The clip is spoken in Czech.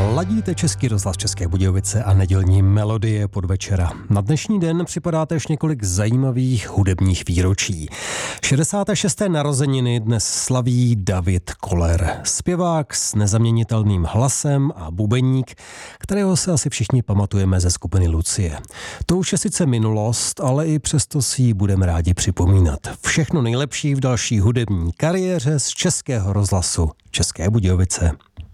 Ladíte Český rozhlas České Budějovice a nedělní melodie podvečera. Na dnešní den připadá též několik zajímavých hudebních výročí. 66. narozeniny dnes slaví David Koller, zpěvák s nezaměnitelným hlasem a bubeník, kterého se asi všichni pamatujeme ze skupiny Lucie. To už je sice minulost, ale i přesto si ji budeme rádi připomínat. Všechno nejlepší v další hudební kariéře z Českého rozhlasu České Budějovice.